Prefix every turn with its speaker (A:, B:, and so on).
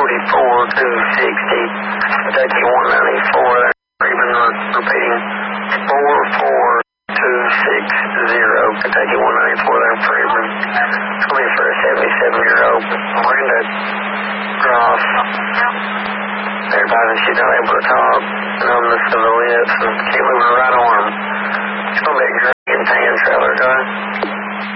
A: 260, Kentucky 194, even repeating 44260, Kentucky 194, there, Freeman. It's going to be for a 77-year-old Miranda Groff. Everybody, she's not able to talk, numbness of the lips and